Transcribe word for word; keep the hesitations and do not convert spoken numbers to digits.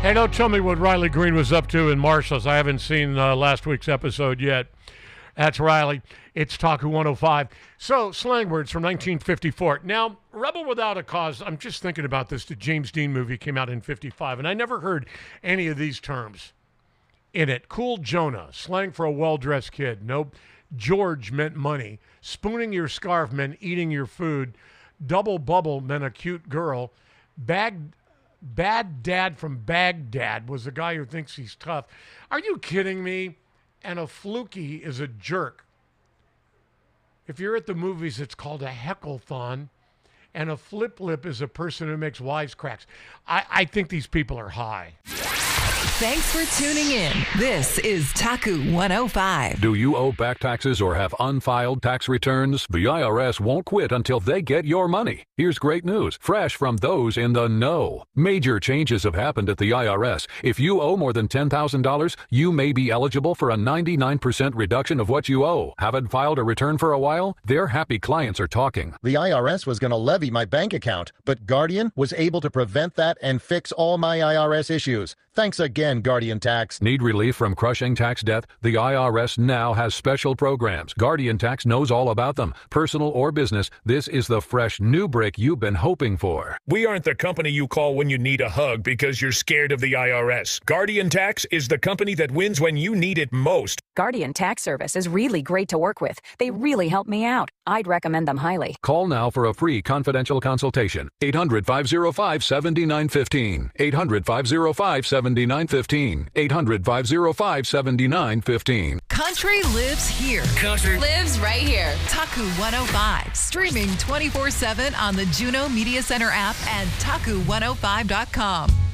Hey, don't tell me what Riley Green was up to in Marshalls. I haven't seen uh, last week's episode yet. That's Riley. It's Taku one oh five. So, slang words from nineteen fifty-four. Now, Rebel Without a Cause, I'm just thinking about this. The James Dean movie came out in fifty-five, and I never heard any of these terms in it. Cool Jonah, slang for a well-dressed kid. Nope. George meant money. Spooning your scarf meant eating your food. Double bubble meant a cute girl. Bag, bad dad from Baghdad was the guy who thinks he's tough. Are you kidding me? And a fluky is a jerk. If you're at the movies, it's called a heckle-thon. And a flip-lip is a person who makes wisecracks. I, I think these people are high. Thanks for tuning in. This is Taku one oh five. Do you owe back taxes or have unfiled tax returns? The I R S won't quit until they get your money. Here's great news, fresh from those in the know. Major changes have happened at the I R S. If you owe more than ten thousand dollars, you may be eligible for a ninety-nine percent reduction of what you owe. Haven't filed a return for a while? Their happy clients are talking. The I R S was going to levy my bank account, but Guardian was able to prevent that and fix all my I R S issues. Thanks again, Guardian Tax. Need relief from crushing tax debt? The I R S now has special programs. Guardian Tax knows all about them. Personal or business, this is the fresh new brick you've been hoping for. We aren't the company you call when you need a hug because you're scared of the I R S. Guardian Tax is the company that wins when you need it most. Guardian Tax Service is really great to work with. They really help me out. I'd recommend them highly. Call now for a free confidential consultation. eight hundred, five oh five, seven nine one five. eight hundred, five oh five, seven nine one five. eight hundred, five oh five, seven nine one five. Country lives here. Country lives right here. Taku one oh five. Streaming twenty-four seven on the Juno Media Center app and taku one oh five dot com.